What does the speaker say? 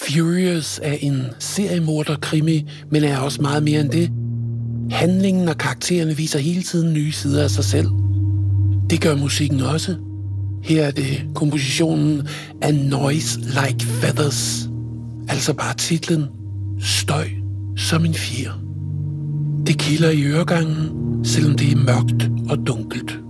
Furious er en seriemorderkrimi, men er også meget mere end det. Handlingen og karaktererne viser hele tiden nye sider af sig selv. Det gør musikken også. Her er det kompositionen A Noise Like Feathers. Altså bare titlen Støj som en fjer. Det kilder i øregangen, selvom det er mørkt og dunkelt.